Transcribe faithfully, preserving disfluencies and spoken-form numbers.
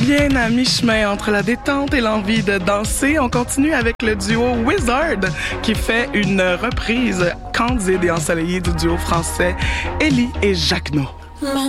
bien à mi-chemin entre la détente et l'envie de danser. On continue avec le duo Wizard qui fait une reprise candide et ensoleillée du duo français Ellie et Jacquenot.